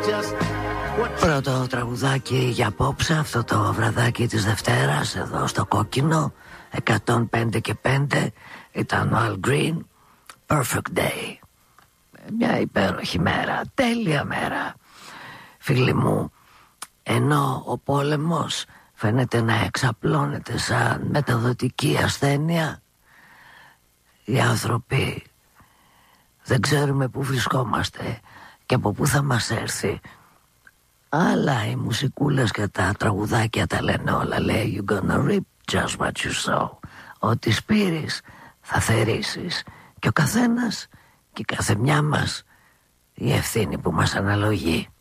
Πρώτο τραγουδάκι για απόψε, αυτό το βραδάκι της Δευτέρας εδώ στο Κόκκινο 105 και 5 ήταν ο Al Green, Perfect Day. Μια υπέροχη μέρα, τέλεια μέρα φίλοι μου. Ενώ ο πόλεμος φαίνεται να εξαπλώνεται σαν μεταδοτική ασθένεια, οι άνθρωποι δεν ξέρουμε πού βρισκόμαστε και από πού θα μας έρθει. Αλλά οι μουσικούλες και τα τραγουδάκια τα λένε όλα. Λέει you gonna reap just what you sow. Ό,τι σπείρεις θα θερίσεις. Και ο καθένας και η καθεμιά μας η ευθύνη που μας αναλογεί.